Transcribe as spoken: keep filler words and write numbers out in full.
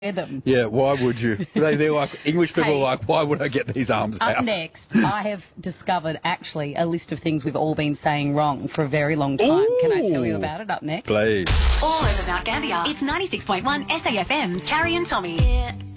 them. Yeah, why would you? They, they're like, English people Hey, are like, why would I get these arms Up out? next, I have discovered actually a list of things we've all been saying wrong for a very long time. Ooh. Can I tell you about it up next? Please. All over Mount Gambier. It's ninety-six point one S A F M's Carrie and Tommy. Yeah.